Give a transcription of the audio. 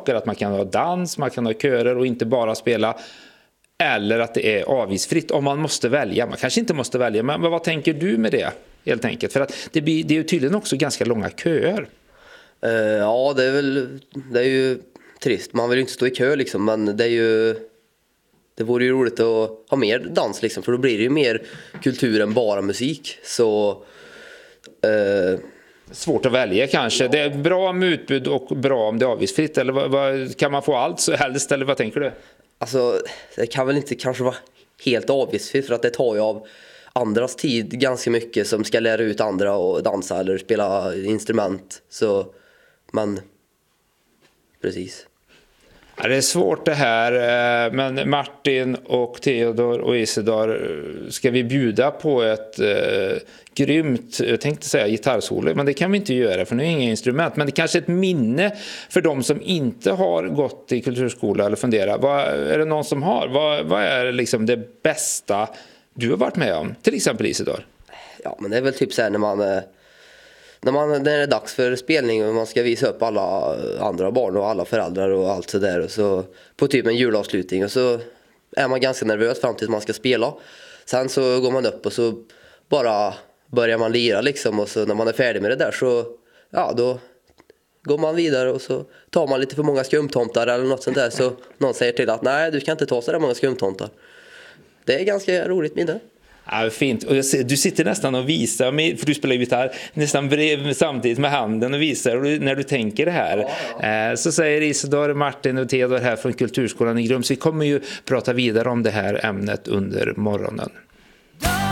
saker, att man kan ha dans, man kan ha körer och inte bara spela, eller att det är avgiftsfritt om man måste välja. Man kanske inte måste välja, men vad tänker du med det helt enkelt? För att det är ju tydligen också ganska långa köer. Ja, det är ju trist. Man vill ju inte stå i kö liksom, men det vore ju roligt att ha mer dans liksom, för då blir det ju mer kultur än bara musik. Så svårt att välja kanske. Det är bra med utbud och bra om det är avgiftsfritt, eller kan man få allt så helst, eller vad tänker du? Alltså, det kan väl inte kanske vara helt avgiftsfritt, för att det tar ju av andras tid ganska mycket som ska lära ut andra och dansa eller spela instrument. Så, men precis. Ja, det är svårt det här, men Martin och Theodor och Isidor, ska vi bjuda på ett grymt, jag tänkte säga gitarrsolo, men det kan vi inte göra för nu är det inga instrument, men det är kanske ett minne för de som inte har gått i kulturskola eller fundera, är det någon som har, vad är liksom det bästa du har varit med om, till exempel Isidor? Ja, men det är väl typ så här när det är dags för spelning och man ska visa upp alla andra barn och alla föräldrar och allt så där, och så på typ en julavslutning, och så är man ganska nervös fram tills man ska spela. Sen så går man upp och så bara börjar man lira liksom, och så när man är färdig med det där så ja, då går man vidare och så tar man lite för många skumtomtar eller något sånt där, så någon säger till att nej, du kan inte ta så där många skumtomtar. Det är ganska roligt minne. Ja, fint. Och du sitter nästan och visar, för du spelar gitarr nästan samtidigt med handen och visar när du tänker det här. Ja. Så säger Isidor, Martin och Theodor här från Kulturskolan i Grums. Vi kommer ju prata vidare om det här ämnet under morgonen.